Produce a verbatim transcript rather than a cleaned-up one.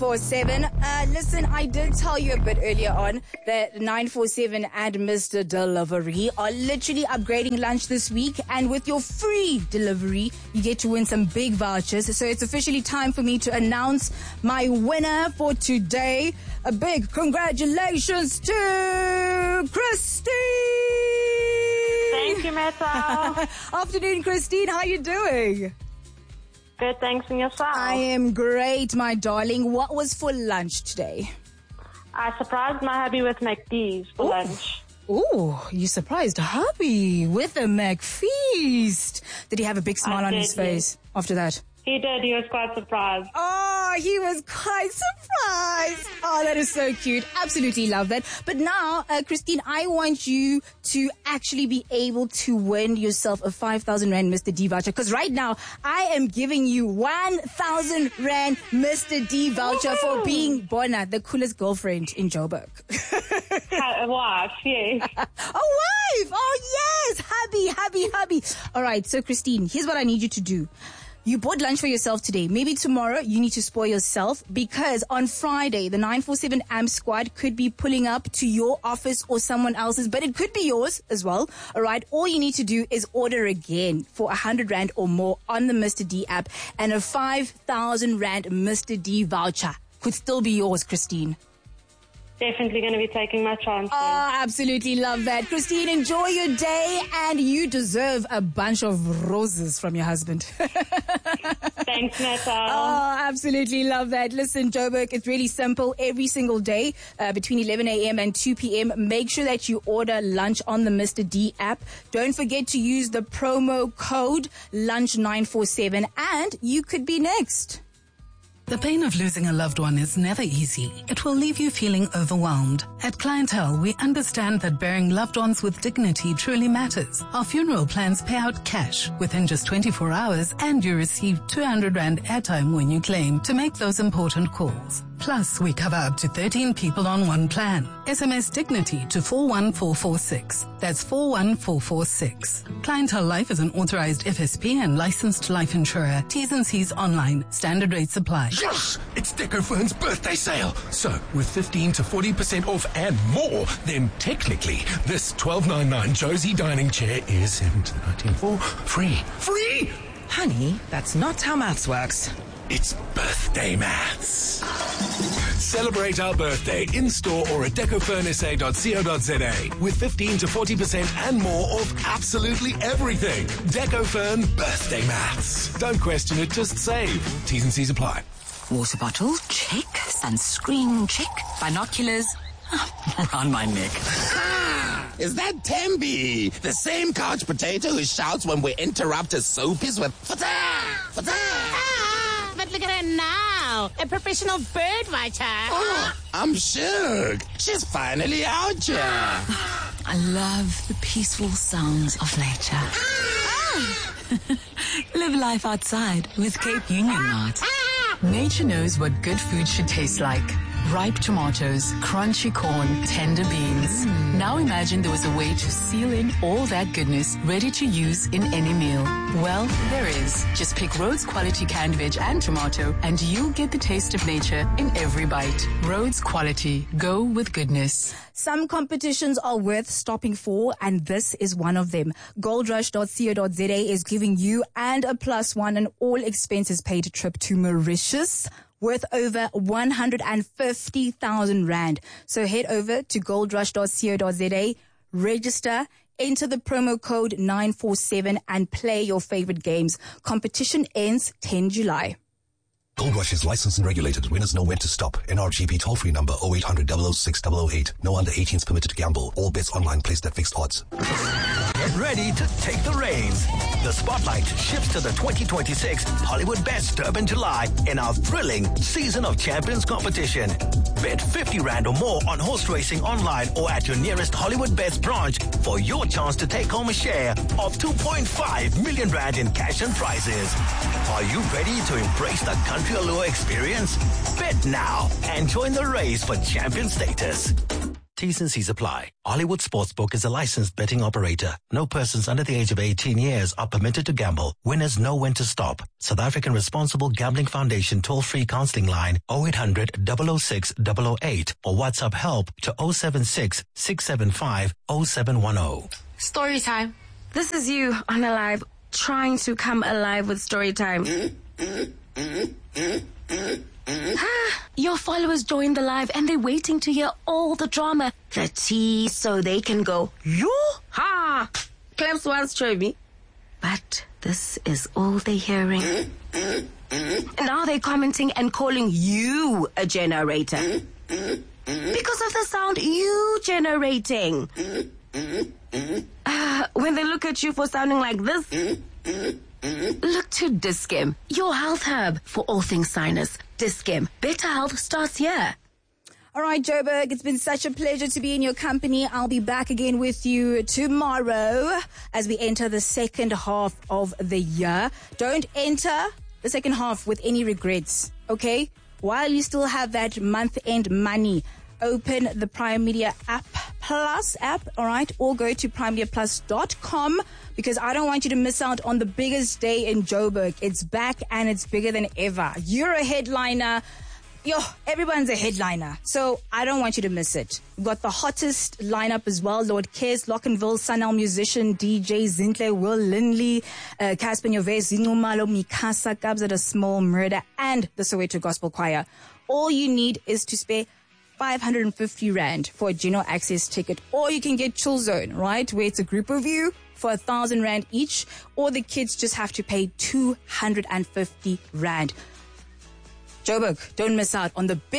four seven. Uh, listen, I did tell you a bit earlier on that nine four seven and Mister Delivery are literally upgrading lunch this week. And with your free delivery, you get to win some big vouchers. So it's officially time for me to announce my winner for today. A big congratulations to Christine! Thank you, Meta. Afternoon, Christine. How are you doing? Good, thanks, and yourself? I am great, my darling. What was for lunch today? I surprised my hubby with McD's for Ooh. lunch. Ooh, you surprised hubby with a McFeast. Did he have a big smile I on did, his face yes. after that? He did, he was quite surprised. Oh, he was quite surprised. Oh, that is so cute. Absolutely love that. But now, uh, Christine, I want you to actually be able to win yourself a five thousand Rand Mister D voucher. Because right now, I am giving you one thousand Rand Mister D voucher Woo-hoo! for being Bona, the coolest girlfriend in Joburg. A wife, yes. A wife! Oh, yes! Hubby, hubby, hubby. All right, so Christine, here's what I need you to do. You bought lunch for yourself today. Maybe tomorrow you need to spoil yourself because on Friday, the nine four seven A M squad could be pulling up to your office or someone else's, but it could be yours as well. All right. All you need to do is order again for one hundred Rand or more on the Mister D app, and a five thousand Rand Mister D voucher could still be yours, Christine. Definitely going to be taking my chances. Oh, absolutely love that. Christine, enjoy your day, and you deserve a bunch of roses from your husband. Thanks, Meta. Oh, absolutely love that. Listen, Joburg, it's really simple. Every single day uh, between eleven A M and two P M, make sure that you order lunch on the Mister D app. Don't forget to use the promo code lunch nine four seven, and you could be next. The pain of losing a loved one is never easy. It will leave you feeling overwhelmed. At Clientele, we understand that burying loved ones with dignity truly matters. Our funeral plans pay out cash within just twenty-four hours, and you receive two hundred Rand airtime when you claim to make those important calls. Plus, we cover up to thirteen people on one plan. S M S Dignity to four one four four six. That's four one four four six. Clientele Life is an authorized F S P and licensed life insurer. T's and C's online. Standard rates apply. Yes! It's Decofern's birthday sale. So, with fifteen to forty percent off and more, then technically, this twelve ninety-nine Josie dining chair is in nineteen four free. Free! Honey, that's not how maths works. It's birthday maths. Celebrate our birthday in-store or at decofern s a dot co dot z a with fifteen to forty percent and more off absolutely everything. Decofern birthday maths. Don't question it, just save. T's and C's apply. Water bottle, check. Sunscreen, check. Binoculars, around my neck. Is that Tembi? The same couch potato who shouts when we interrupt his soapies with fata, fata. Ah, but look at her now. A professional bird watcher. Oh, I'm shook. She's finally out here. I love the peaceful sounds of nature. Ah. Live life outside with Cape Union Mart. Nature knows what good food should taste like. Ripe tomatoes, crunchy corn, tender beans. Mm. Now imagine there was a way to seal in all that goodness ready to use in any meal. Well, there is. Just pick Rhodes Quality canned veg and tomato and you'll get the taste of nature in every bite. Rhodes Quality. Go with goodness. Some competitions are worth stopping for, and this is one of them. goldrush dot co dot z a is giving you and a plus one an all expenses paid trip to Mauritius, worth over one hundred fifty thousand Rand. So head over to goldrush dot co dot z a, register, enter the promo code nine four seven and play your favorite games. Competition ends tenth of July. Gold Rush is licensed and regulated. Winners know when to stop. N R G B toll-free number oh eight hundred, double oh six, double oh eight. No under eighteens permitted to gamble. All bets online placed at fixed odds. Get ready to take the reins. The spotlight shifts to the twenty twenty-six Hollywood Best Durban July in our thrilling Season of Champions competition. Bet fifty Rand or more on horse racing online or at your nearest Hollywood Best branch for your chance to take home a share of two point five million Rand in cash and prizes. Are you ready to embrace the country allure experience? Bet now and join the race for champion status. T's and C's apply. Hollywood Sportsbook is a licensed betting operator. No persons under the age of eighteen years are permitted to gamble. Winners know when to stop. South African Responsible Gambling Foundation toll-free counseling line oh eight hundred, double oh six, double oh eight or WhatsApp help to oh seven six, six seven five, oh seven one oh. Story time. This is you on Alive, trying to come alive with story time. Your followers joined the live and they're waiting to hear all the drama, the tea, so they can go, yoo-ha! Clamps once showed me. But this is all they're hearing. Now they're commenting and calling you a generator. Because of the sound you generating. Uh, when they look at you for sounding like this, look to Dis-Chem, your health hub for all things sinus. Dis-Chem, better health starts here. All right, Joburg, it's been such a pleasure to be in your company. I'll be back again with you tomorrow as we enter the second half of the year. Don't enter the second half with any regrets, okay? While you still have that month-end money, open the Prime Media app Plus app, all right, or go to prime media plus dot com because I don't want you to miss out on the biggest day in Joburg. It's back and it's bigger than ever. You're a headliner. Yo, everyone's a headliner, so I don't want you to miss it. We've got the hottest lineup as well. Lord Kes, Lockenville, Sunel musician, D J Zintle, Will Lindley, uh, Casper Nyovez, Zinumalo, Mikasa, Kabza the Small Murder, and the Soweto Gospel Choir. All you need is to spare five hundred fifty rand for a general access ticket, or you can get Chill Zone, right, where it's a group of you for a thousand rand each, or the kids just have to pay two hundred fifty rand. Joburg, don't miss out on the big